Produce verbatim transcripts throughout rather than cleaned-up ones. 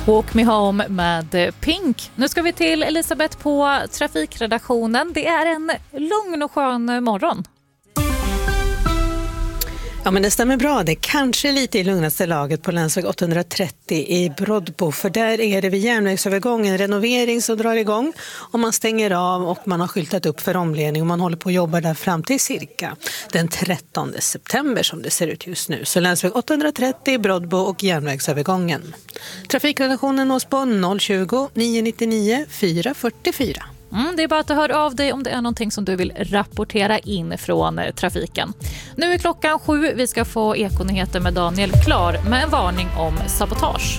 Walk Me Home med Pink. Nu ska vi till Elisabeth på trafikredaktionen. Det är en lugn och skön morgon. Ja, men det stämmer bra. Det är kanske lite i lugnaste laget på länsväg åttahundratrettio i Brodbo, för där är det vid järnvägsövergången renovering som drar igång och man stänger av och man har skyltat upp för omledning och man håller på att jobba där fram till cirka den trettonde september som det ser ut just nu. Så länsväg åttahundratrettio i Brodbo och järnvägsövergången. Trafikredaktionen nås på noll tjugo, nio nittionio, fyra fyrtiofyra. Mm, det är bara att höra av dig om det är någonting som du vill rapportera in från trafiken. Nu är klockan sju. Vi ska få ekonyheter med Daniel Klar med en varning om sabotage.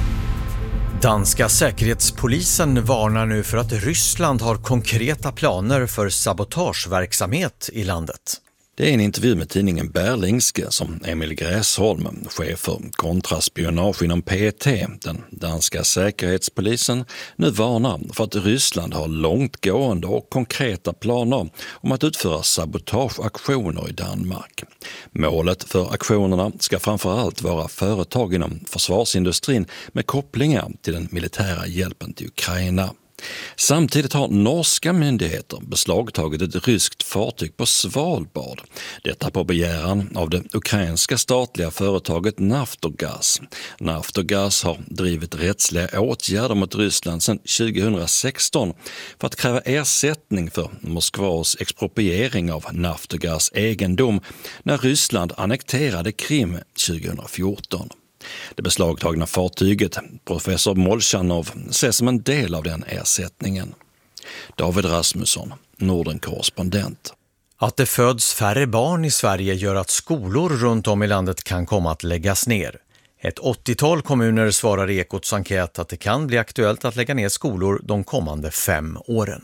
Danska säkerhetspolisen varnar nu för att Ryssland har konkreta planer för sabotageverksamhet i landet. Det är en intervju med tidningen Berlingske som Emil Gräsholm, chef för kontraspionage inom P T, den danska säkerhetspolisen, nu varnar för att Ryssland har långtgående och konkreta planer om att utföra sabotageaktioner i Danmark. Målet för aktionerna ska framförallt vara företag inom försvarsindustrin med kopplingar till den militära hjälpen till Ukraina. Samtidigt har norska myndigheter beslagtagit ett ryskt fartyg på Svalbard. Detta på begäran av det ukrainska statliga företaget Naftogaz. Naftogaz har drivit rättsliga åtgärder mot Ryssland sedan tjugohundrasexton för att kräva ersättning för Moskvas expropriering av Naftogaz egendom när Ryssland annekterade Krim tjugohundrafjorton. Det beslagtagna fartyget, professor Molchanov, ses som en del av den ersättningen. David Rasmusson, Norden-korrespondent. Att det föds färre barn i Sverige gör att skolor runt om i landet kan komma att läggas ner. Ett åttiotal kommuner svarar i Ekots enkät att det kan bli aktuellt att lägga ner skolor de kommande fem åren.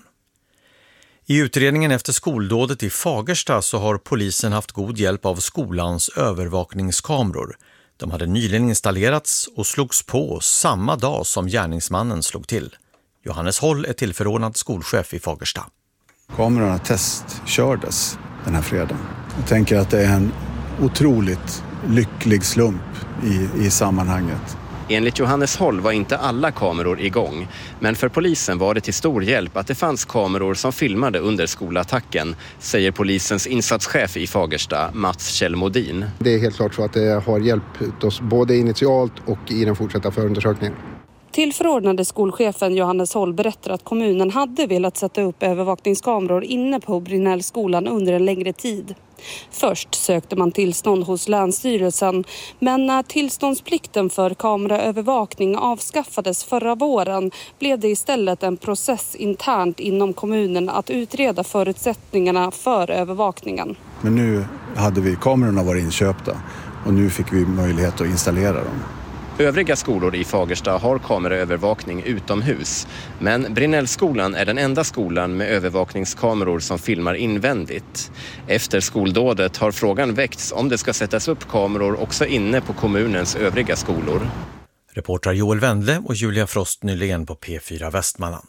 I utredningen efter skoldådet i Fagersta så har polisen haft god hjälp av skolans övervakningskameror. De hade nyligen installerats och slogs på samma dag som gärningsmannen slog till. Johannes Holl är tillförordnad skolchef i Fagersta. Kamerorna testkördes den här fredagen. Jag tänker att det är en otroligt lycklig slump i, i sammanhanget. Enligt Johannes Holl var inte alla kameror igång, men för polisen var det till stor hjälp att det fanns kameror som filmade under skolattacken, säger polisens insatschef i Fagersta, Mats Kjellmodin. Det är helt klart så att det har hjälpt oss både initialt och i den fortsatta förundersökningen. Tillförordnade skolchefen Johannes Holl berättar att kommunen hade velat sätta upp övervakningskameror inne på Brinellskolan under en längre tid. Först sökte man tillstånd hos Länsstyrelsen, men när tillståndsplikten för kameraövervakning avskaffades förra våren blev det istället en process internt inom kommunen att utreda förutsättningarna för övervakningen. Men nu hade vi kamerorna varit inköpta och nu fick vi möjlighet att installera dem. Övriga skolor i Fagersta har kameraövervakning utomhus, men Brinellskolan är den enda skolan med övervakningskameror som filmar invändigt. Efter skoldådet har frågan väckts om det ska sättas upp kameror också inne på kommunens övriga skolor. Reportrar Joel Wendle och Julia Frost nyligen på P fyra Västmanland.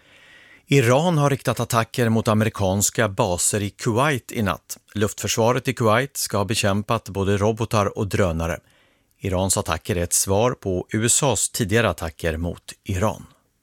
Iran har riktat attacker mot amerikanska baser i Kuwait i natt. Luftförsvaret i Kuwait ska ha bekämpat både robotar och drönare. Irans attacker är ett svar på U S A:s tidigare attacker mot Iran.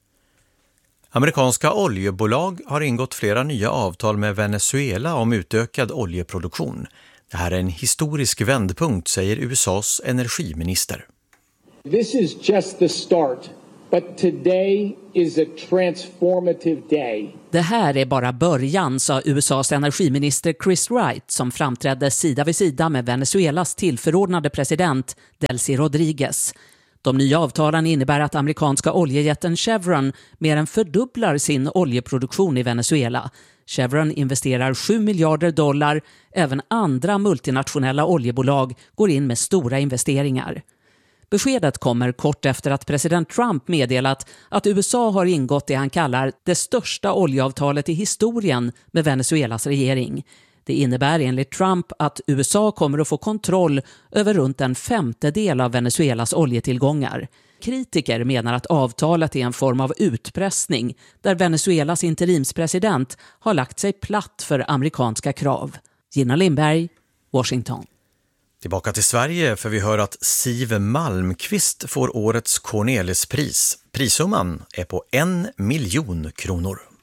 Amerikanska oljebolag har ingått flera nya avtal med Venezuela om utökad oljeproduktion. Det här är en historisk vändpunkt, säger U S A:s energiminister. This is just the start, but today is a transformative day. Det här är bara början, sa U S A:s energiminister Chris Wright som framträdde sida vid sida med Venezuelas tillförordnade president Delcy Rodriguez. De nya avtalen innebär att amerikanska oljejätten Chevron mer än fördubblar sin oljeproduktion i Venezuela. Chevron investerar sju miljarder dollar. Även andra multinationella oljebolag går in med stora investeringar. Beskedet kommer kort efter att president Trump meddelat att U S A har ingått det han kallar det största oljeavtalet i historien med Venezuelas regering. Det innebär enligt Trump att U S A kommer att få kontroll över runt en femtedel av Venezuelas oljetillgångar. Kritiker menar att avtalet är en form av utpressning där Venezuelas interimspresident har lagt sig platt för amerikanska krav. Gina Lindberg, Washington. Tillbaka till Sverige för vi hör att Siv Malmqvist får årets Corneliuspris. Prissumman är på en miljon kronor.